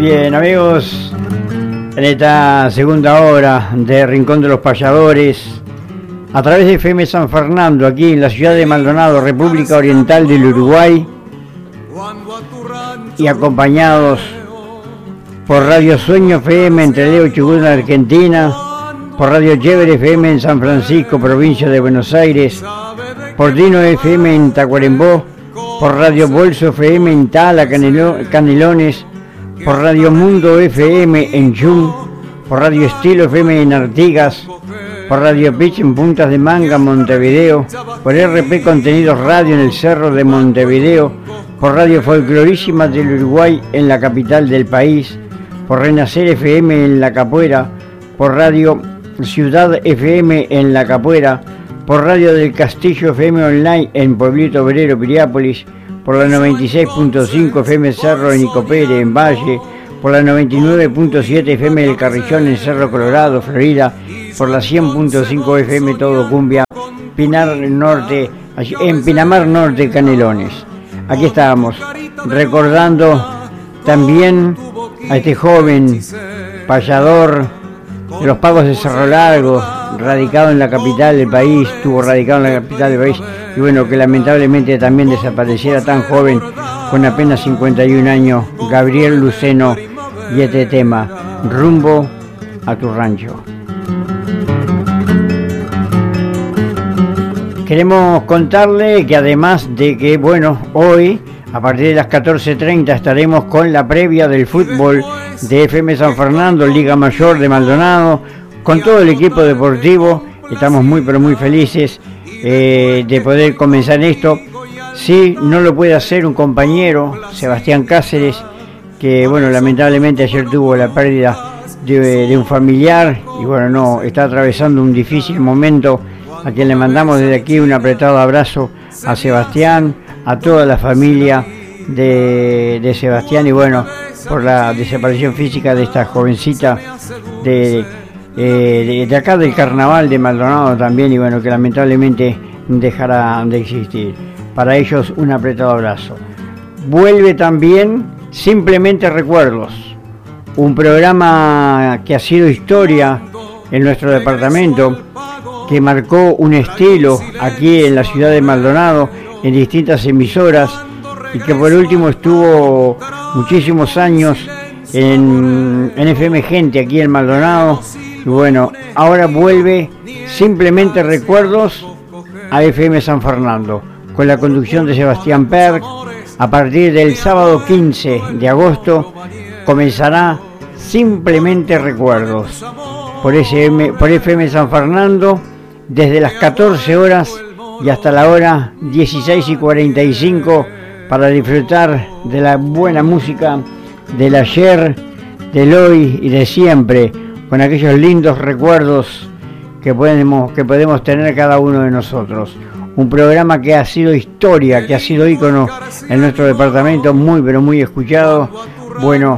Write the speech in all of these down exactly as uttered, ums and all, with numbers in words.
Bien, amigos, en esta segunda hora de Rincón de los Payadores, a través de F M San Fernando, aquí en la ciudad de Maldonado, República Oriental del Uruguay, y acompañados por Radio Sueño F M en Trelew, Chubut, Argentina, por Radio Chévere F M en San Francisco, provincia de Buenos Aires, por Dino F M en Tacuarembó, por Radio Bolso F M en Tala, Canelo, Canelones, por Radio Mundo F M en Chum, por Radio Estilo F M en Artigas, por Radio Pitch en Puntas de Manga, Montevideo, por R P Contenidos Radio en el Cerro de Montevideo, por Radio Folclorísima del Uruguay en la capital del país, por Renacer F M en La Capuera, por Radio Ciudad F M en La Capuera, por Radio del Castillo F M Online en Pueblito Obrero, Piriápolis, por la noventa y seis punto cinco F M Cerro en Icopere, en Valle, por la noventa y nueve punto siete F M del Carrillón en Cerro Colorado, Florida, por la cien punto cinco F M Todo Cumbia, Pinar Norte, en Pinamar Norte, Canelones. Aquí estábamos, recordando también a este joven payador de los Pagos de Cerro Largo, radicado en la capital del país, estuvo radicado en la capital del país, y bueno, que lamentablemente también desapareciera tan joven, con apenas cincuenta y un años, Gabriel Luceno, y este tema, Rumbo a tu rancho. Queremos contarle que además de que, bueno, hoy, a partir de las catorce treinta, estaremos con la previa del fútbol de F M San Fernando, Liga Mayor de Maldonado, con todo el equipo deportivo. Estamos muy pero muy felices eh, de poder comenzar esto. Sí, no lo puede hacer un compañero, Sebastián Cáceres, que bueno, lamentablemente ayer tuvo la pérdida de, de un familiar y bueno, no, está atravesando un difícil momento, a quien le mandamos desde aquí un apretado abrazo a Sebastián, a toda la familia de, de Sebastián, y bueno, por la desaparición física de esta jovencita de, eh, de, de acá del Carnaval de Maldonado también, y bueno, que lamentablemente dejará de existir. Para ellos un apretado abrazo. Vuelve también Simplemente Recuerdos, un programa que ha sido historia en nuestro departamento, que marcó un estilo aquí en la ciudad de Maldonado, en distintas emisoras, y que por último estuvo muchísimos años en, en F M Gente aquí en Maldonado. Y bueno, ahora vuelve Simplemente Recuerdos a F M San Fernando, con la conducción de Sebastián Perk. A partir del sábado quince de agosto comenzará Simplemente Recuerdos por, S M, por F M San Fernando, desde las catorce horas y hasta la hora dieciséis y cuarenta y cinco, para disfrutar de la buena música del ayer, del hoy y de siempre, con aquellos lindos recuerdos que podemos, que podemos tener cada uno de nosotros. Un programa que ha sido historia, que ha sido ícono en nuestro departamento, muy pero muy escuchado. Bueno,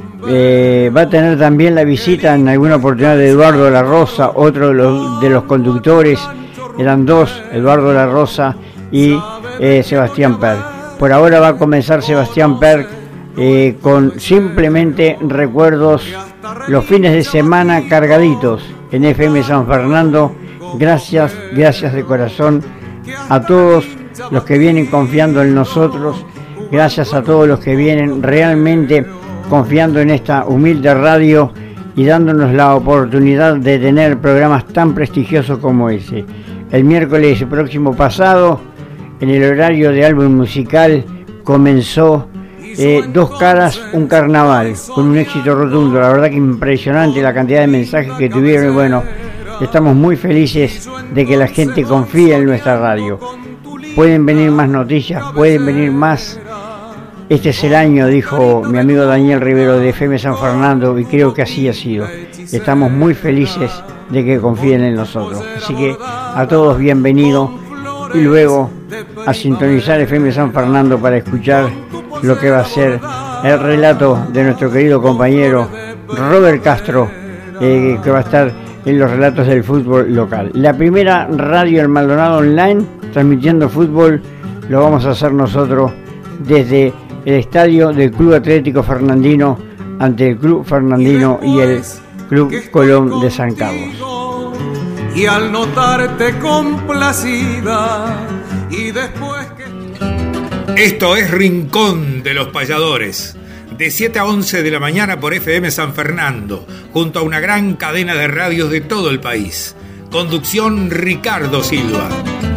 eh, va a tener también la visita en alguna oportunidad de Eduardo La Rosa, otro de los, de los conductores. Eran dos, Eduardo La Rosa y eh, Sebastián Perk. Por ahora va a comenzar Sebastián Perk eh, con Simplemente Recuerdos, los fines de semana cargaditos en F M San Fernando. Gracias, gracias de corazón a todos los que vienen confiando en nosotros, gracias a todos los que vienen realmente confiando en esta humilde radio y dándonos la oportunidad de tener programas tan prestigiosos como ese. El miércoles próximo pasado, en el horario de álbum musical, comenzó eh, Dos Caras, un Carnaval, con un éxito rotundo. La verdad que impresionante la cantidad de mensajes que tuvieron, y bueno, estamos muy felices de que la gente confíe en nuestra radio. Pueden venir más noticias, pueden venir más. Este es el año, dijo mi amigo Daniel Rivero de F M San Fernando, y creo que así ha sido. Estamos muy felices de que confíen en nosotros. Así que a todos bienvenidos, y luego a sintonizar F M San Fernando para escuchar lo que va a ser el relato de nuestro querido compañero Robert Castro, eh, que va a estar en los relatos del fútbol local. La primera radio en Maldonado online transmitiendo fútbol lo vamos a hacer nosotros desde el estadio del Club Atlético Fernandino, ante el Club Fernandino y el Club Colón de San Carlos. Y al notarte complacida y después que... Esto es Rincón de los Payadores, de siete a once de la mañana por F M San Fernando, junto a una gran cadena de radios de todo el país. Conducción Ricardo Silva.